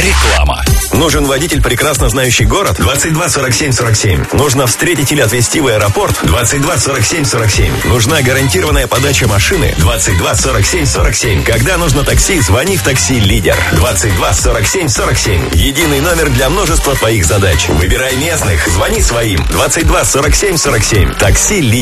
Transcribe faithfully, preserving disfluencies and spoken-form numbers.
Реклама. Нужен водитель, прекрасно знающий город? двадцать два сорок семь сорок семь. Нужно встретить или отвезти в аэропорт? двадцать два сорок семь сорок семь. Нужна гарантированная подача машины? двадцать два сорок семь сорок семь. Когда нужно такси, звони в такси «Лидер». двадцать два сорок семь сорок семь. Единый номер для множества твоих задач. Выбирай местных, звони своим. двадцать два сорок семь сорок семь. Такси «Лидер».